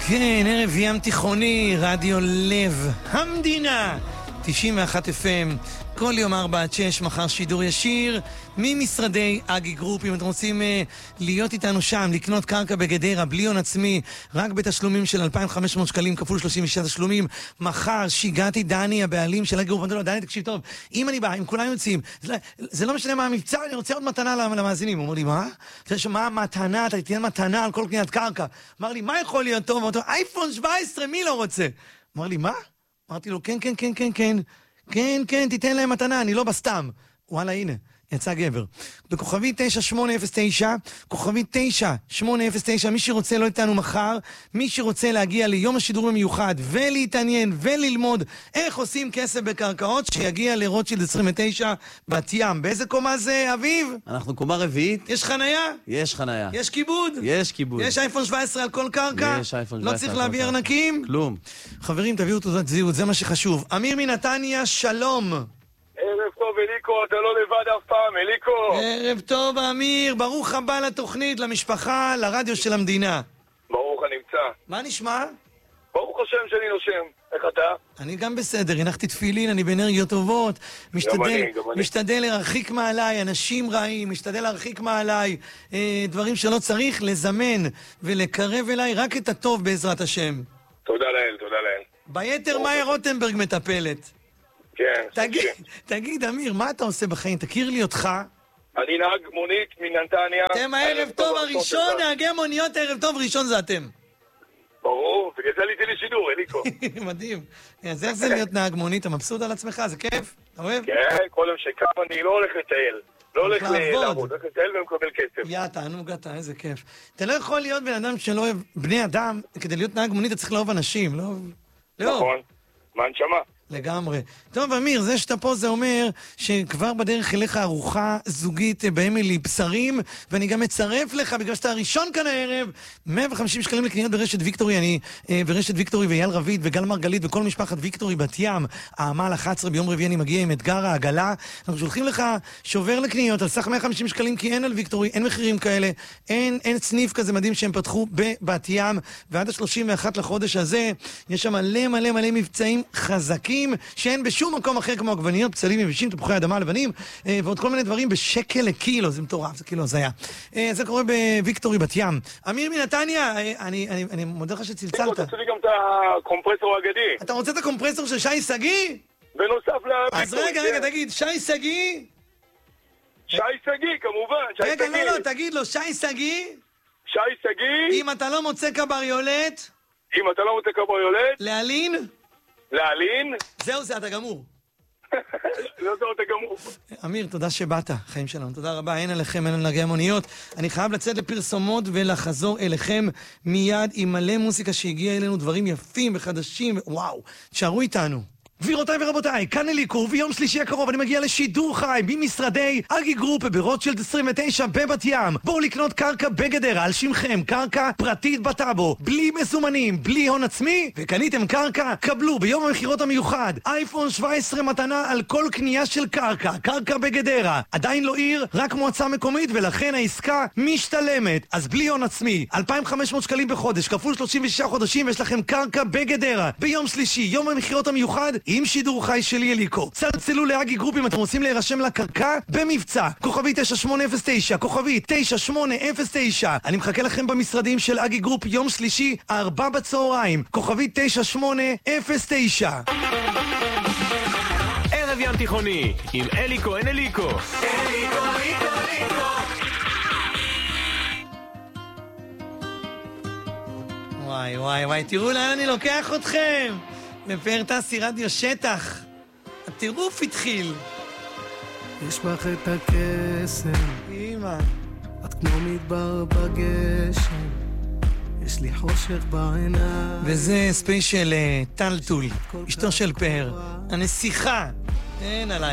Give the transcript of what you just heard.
כן, ערב ים תיכוני, רדיו לב המדינה 91 FM, כל יום 4-6, מחר שידור ישיר ממשרדי אגי גרופ. אם אתם רוצים להיות איתנו שם, לקנות קרקע בגדרה בלי הון עצמי, רק בתשלומים של 2,500 שקלים כפול 36 תשלומים. מחר שיגעתי דני, הבעלים של אגי גרופ, אמרתי לו, דני תקשיב טוב, אם אני בא, אם כולם יוצאים, זה לא משנה מה המבצע, אני רוצה עוד מתנה למאזינים. הוא אומר לי, מה? אתה יודע שמה המתנה, אתה תיתן מתנה על כל קניית קרקע. אמר לי, מה יכול להיות טוב? אמרתי לו, אייפון 17, מי לא רוצה? אמר לי, מה? אמרתי לו, כן, תיתן להם מתנה, אני לא בסתם. וואלה, הנה, יצא גבר. בכוכבי 9809, כוכבי 9809, מי שרוצה לא איתנו מחר, מי שרוצה להגיע ליום השידור המיוחד ולהתעניין וללמוד איך עושים כסף בקרקעות, שיגיע לרוטשילד 29 בת ים. באיזה קומה זה, אביב? אנחנו קומה רביעית. יש חנייה? יש חנייה. יש כיבוד? יש כיבוד. יש אייפון 17 על כל קרקע? יש אייפון 17 לא צריך להביא ארנקים? כלום. חברים, תביאו תעודת זהות, זה מה שחשוב. אמיר מנתניה, שלום. ערב טוב, אליקו, אתה לא לבד אף פעם, אליקו. ערב טוב, אמיר, ברוך הבא לתוכנית, למשפחה, לרדיו של המדינה. ברוך הנמצא. מה נשמע? ברוך השם שאני נושם. איך אתה? אני גם בסדר, הנחתי תפילין, אני באנרגיות טובות, משתדל להרחיק מעליי אנשים רעים, משתדל להרחיק מעליי דברים שלא צריך, לזמן ולקרב אליי רק את הטוב בעזרת השם. תודה לאל, תודה לאל. ביתר מאיה רוטנברג מטפלת. כן. תגיד, אמיר, מה אתה עושה בחיים? תכיר לי אותך. אני נהג מונית מנתניה. אתם הערב טוב הראשון, נהגי מוניות הערב טוב ראשון זה אתם. ברור, בגלל זה עליתי לשידור, אליקו. מדהים. אז איך זה להיות נהג מונית? אתה מבסוט על עצמך? זה כיף? אתה אוהב? כן, כל יום שקם אני לא הולך לטייל. לא הולך לעבוד, הולך לטייל ומקבל כסף. תענוג אתה, איזה כיף. אתה לא יכול להיות בן אדם שלא אוהב בני אדם, כדי להיות נהג מונית אתה צריך לאהוב אנשים, לא? נכון, מה נשמה? לגמרי. טוב, אמיר, זה שאתה פה זה אומר שכבר בדרך אליך ארוחה זוגית באמילי בשרים, ואני גם מצרף לך, בגלל שאתה הראשון כאן הערב, 150 שקלים לקניות ברשת ויקטורי, אני ברשת ויקטורי ואייל רביד וגל מרגלית וכל משפחת ויקטורי בת ים, העמל 11 ביום רביעי אני מגיע עם אתגר העגלה, אנחנו שולחים לך שובר לקניות על סך 150 שקלים, כי אין על ויקטורי, אין מחירים כאלה, אין סניף כזה מדהים שהם פתחו בבת ים, ועד ה-31 לחודש הזה, יש שם מלא מבצעים חזקים, שאין בשום מקום אחר כמו עגבניות, בצלים יבשים, תפוחי אדמה לבנים, ועוד כל מיני דברים בשקל לקילו, זה מטורף, זה כאילו, זה היה. זה קורה בוויקטורי בת ים. אמיר מנתניה, אני מודה לך שצלצלת. אתה רוצה לי גם את הקומפרסור האגדי. אתה רוצה את הקומפרסור של שי סגי? בנוסף לוויקטורי. אז רגע, תגיד, שי סגי? שי סגי, כמובן. רגע, לא, תגיד לו, שי סגי? שי סגי? אם אתה לא מוצא קבריולט? אם אתה לא מוצא קבריולט? להלין? להלין? זהו, זה אתה גמור. לא זהו, אתה גמור. אמיר, תודה שבאת, חיים שלנו. תודה רבה, אין עליכם, אין על נהגי המוניות. אני חייב לצאת לפרסומות ולחזור אליכם מיד עם מלא מוזיקה שהגיעה אלינו, דברים יפים וחדשים. וואו, תשארו איתנו. גבירותיי ורבותיי, כאן אליקו, ויום שלישי הקרוב אני מגיע לשידור חי ממשרדי אגי גרופ ברוטשילד 29 בבת ים. בואו לקנות קרקע בגדרה על שמכם, קרקע פרטית בטאבו, בלי מזומנים, בלי הון עצמי, וקניתם קרקע, קבלו ביום המחירות המיוחד אייפון 17 מתנה על כל קנייה של קרקע, קרקע בגדרה. עדיין לא עיר, רק מועצה מקומית, ולכן העסקה משתלמת. אז בלי הון עצמי, 2,500 שקלים בחודש, כפול 36 חודשים, יש לכם קרקע בגדרה. ביום שלישי, יום המחירות המיוחד, עם שידור חי שלי אליקו. צלצלו לאגי גרופ אם אתם רוצים להירשם לקרקע במבצע. כוכבי 9809, כוכבי 9809. אני מחכה לכם במשרדים של אגי גרופ יום שלישי, 4 בצהריים. כוכבי 9809. ערב ים תיכוני עם אליקו, אין אליקו. וואי, תראו לאן אני לוקח אתכם. בפרטסי רדיו שטח. הטירוף התחיל. יש בך את הקסם, אמא, את כמו מדבר בגשם, יש לי חושך בעיניי. וזה ספיישל טלטול, אשתו של פאר, הנסיכה. אין עליי.